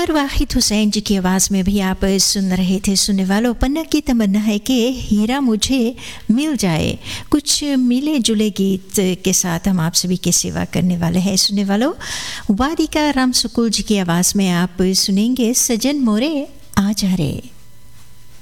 और वाहिद हुसैन जी की आवाज़ में भी आप सुन रहे थे। सुनने वालों, पन्ना की तमन्ना है कि हीरा मुझे मिल जाए। कुछ मिले जुले गीत के साथ हम आप सभी की सेवा करने वाले हैं। सुनने वालों, वादिका राम सुकुल जी की आवाज़ में आप सुनेंगे सजन मोरे आ जा रे।